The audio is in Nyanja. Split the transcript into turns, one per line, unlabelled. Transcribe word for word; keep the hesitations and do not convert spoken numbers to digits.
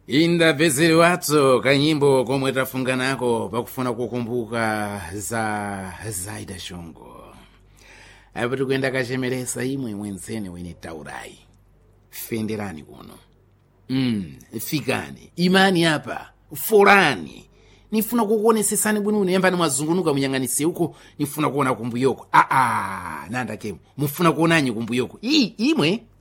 Indapezeri watso kanyimbo komwe tafunga nako pakufuna kukumbuka za Zaida Shongo. Apo tikuyenda kachemeresa imwe mwenzene wene taurai. Fenderani kuno. Mm, fikani. Imani hapa. Forani. Nifuna kukuonesesani bwino yembani mwazungunuka munyanganisi huko nifuna kuona kumbuyoko. Ah ah, nanda kemu. Mufuna kuonanyi kumbuyoko. Ii imwe